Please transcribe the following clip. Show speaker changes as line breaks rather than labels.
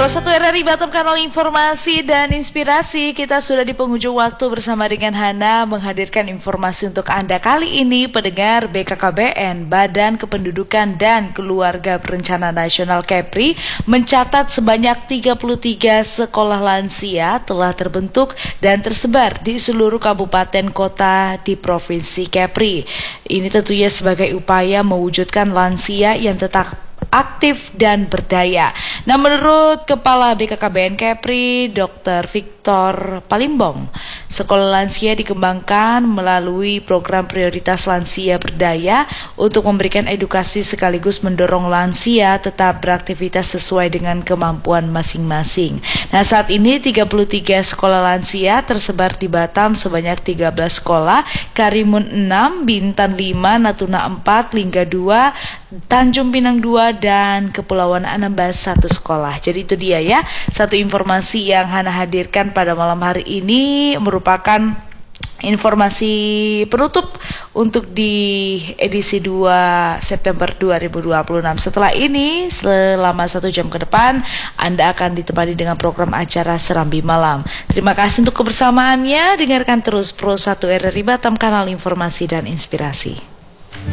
Pro 1 RRI Batam, kanal informasi dan inspirasi. Kita sudah di penghujung waktu bersama dengan Hana menghadirkan informasi untuk Anda. Kali ini pendengar, BKKBN, Badan Kependudukan dan Keluarga Berencana Nasional Kepri, mencatat sebanyak 33 sekolah lansia telah terbentuk dan tersebar di seluruh kabupaten kota di Provinsi Kepri. Ini tentunya sebagai upaya mewujudkan lansia yang tetap aktif dan berdaya. Nah, menurut Kepala BKKBN Kepri, Dr. Victor Palimbong, sekolah lansia dikembangkan melalui program prioritas lansia berdaya untuk memberikan edukasi sekaligus mendorong lansia tetap beraktivitas sesuai dengan kemampuan masing-masing. Nah, saat ini 33 sekolah lansia tersebar di Batam sebanyak 13 sekolah, Karimun 6, Bintan 5, Natuna 4, Lingga 2, Tanjung Pinang 2, dan Kepulauan Anambas 1 sekolah. Jadi itu dia ya, satu informasi yang Hana hadirkan pada malam hari ini merupakan informasi penutup untuk di edisi 2 September 2026. Setelah ini, selama 1 jam ke depan, Anda akan ditemani dengan program acara Serambi Malam. Terima kasih untuk kebersamaannya. Dengarkan terus Pro 1 RRI Batam, kanal informasi dan inspirasi.